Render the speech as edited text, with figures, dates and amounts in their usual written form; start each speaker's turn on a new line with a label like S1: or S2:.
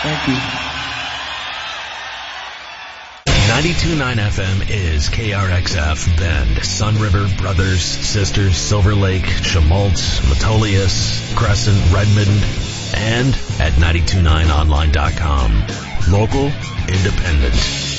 S1: Thank you.
S2: 92.9 FM is KRXF Bend, Sunriver, Brothers, Sisters, Silver Lake, Schmaltz, Metolius, Crescent, Redmond, and at 929online.com. Local, independent.